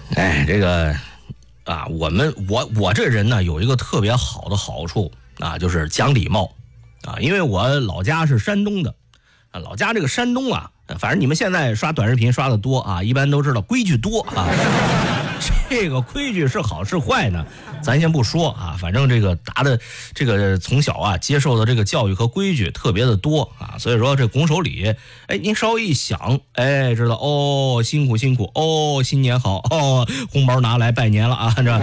哎，这个啊，我这人呢有一个特别好的好处啊，就是讲礼貌啊，因为我老家是山东的啊，老家这个山东啊，反正你们现在刷短视频刷的多啊，一般都知道规矩多啊。这个规矩是好是坏呢，咱先不说啊，反正这个达的这个从小啊接受的这个教育和规矩特别的多啊，所以说这拱手礼，哎，您稍微一想，哎，知道哦，辛苦辛苦哦，新年好哦，红包拿来拜年了啊，这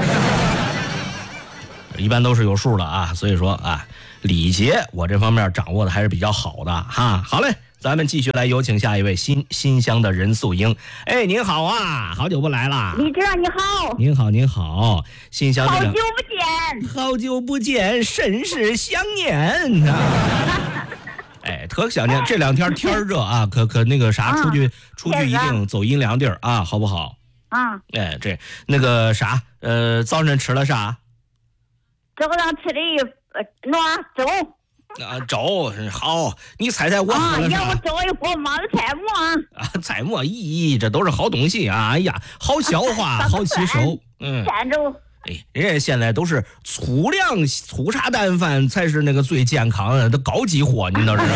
一般都是有数的啊，所以说啊，礼节我这方面掌握的还是比较好的哈。好嘞。咱们继续来有请下一位新乡的任素英。哎，您好啊，好久不来了。 李哥你好。 您好您好，新乡好久不见。 好久不见，甚是想念啊。哎，特想念，这两天天热啊，可那个啥，出去一定走阴凉地儿啊，好不好？ 啊。 哎，这那个啥，早晨吃了啥？ 早上吃的粥。 啊，粥好，你猜猜我喝了啥？ 要不粥一锅麻的菜末啊，菜末，咦，这都是好东西啊！哎呀，好消化，好吸收。 山粥。 哎，人家现在都是粗粮粗茶淡饭才是那个最健康的，都高级货，您都知道。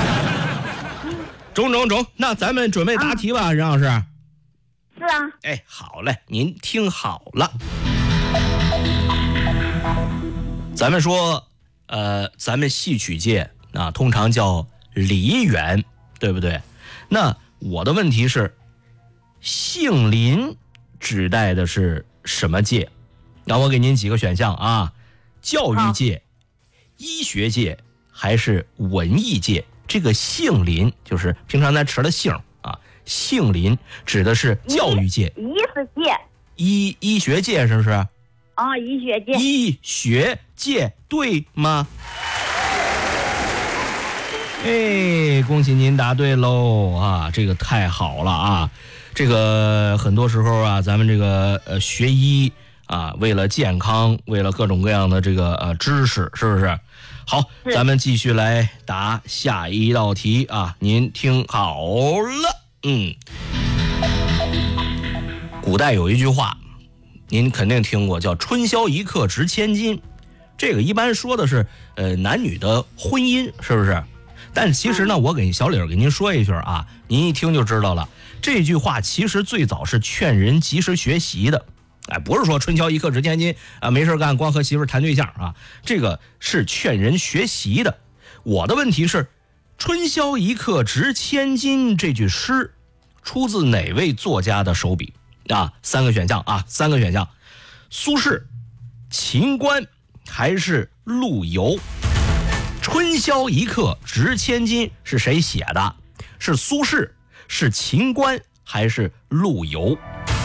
中，那咱们准备答题吧，任老师。 是啊。 哎，好嘞，您听好了。咱们说。咱们戏曲界啊，通常叫梨园，对不对？那我的问题是，杏林指代的是什么界？那我给您几个选项啊：教育界、医学界还是文艺界？这个杏林就是平常咱吃的杏啊，杏林指的是教育界、医学界，是不是？ 啊，医学界。 医学界对吗？哎，恭喜您答对喽啊！这个太好了啊！这个很多时候啊，咱们这个学医啊，为了健康，为了各种各样的这个知识，是不是？好，咱们继续来答下一道题啊！您听好了，古代有一句话。您肯定听过，叫春宵一刻值千金，这个一般说的是男女的婚姻，是不是？但其实呢，我给小李给您说一句啊，您一听就知道了。这句话其实最早是劝人及时学习的，哎，不是说春宵一刻值千金啊，没事干光和媳妇谈对象啊，这个是劝人学习的。我的问题是，春宵一刻值千金这句诗出自哪位作家的手笔？啊，三个选项，苏轼、秦观还是陆游？春宵一刻值千金是谁写的？是苏轼，是秦观还是陆游？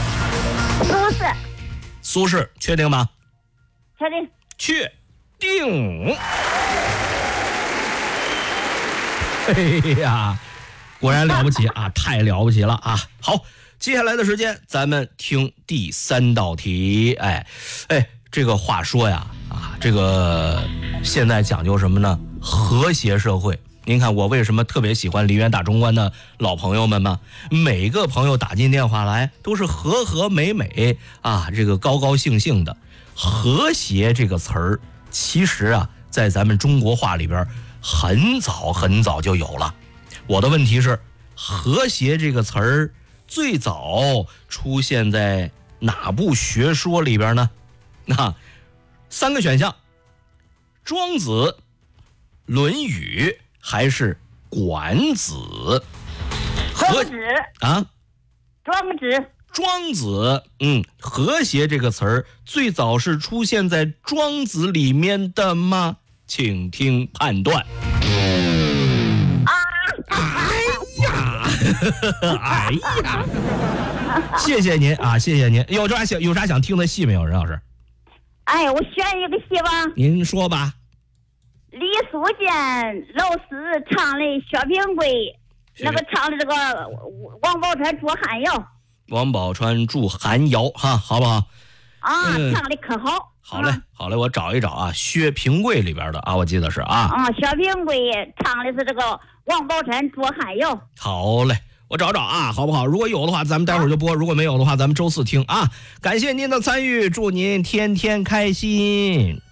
苏轼，确定吗？确定。哎呀，果然了不起啊，太了不起了啊！好。接下来的时间，咱们听第三道题。哎，这个话说呀，啊，这个现在讲究什么呢？和谐社会。您看我为什么特别喜欢梨园大中关的老朋友们吗？每个朋友打进电话来都是和和美美啊，这个高高兴兴的。和谐这个词儿，其实啊，在咱们中国话里边很早就有了。我的问题是，和谐这个词儿最早出现在哪部学说里边呢？那三个选项：庄子、论语还是管子？ 庄子啊， 庄子，和谐这个词儿最早是出现在庄子里面的吗？请听判断。哎呀，谢谢您啊，谢谢您。有啥想听的戏没有，任老师？ 哎，我选一个戏吧。 您说吧。 李素健老师唱的《薛平贵》，那个唱的这个王宝钏住寒窑。 王宝钏住寒窑哈，好不好？ 啊，唱的可好。 好嘞，我找一找啊，《薛平贵》里边的啊，我记得是啊。 啊，《薛平贵》唱的是这个王宝钏住寒窑。 好嘞， 我找找啊，好不好？如果有的话，咱们待会儿就播；如果没有的话，咱们周四听啊。感谢您的参与，祝您天天开心。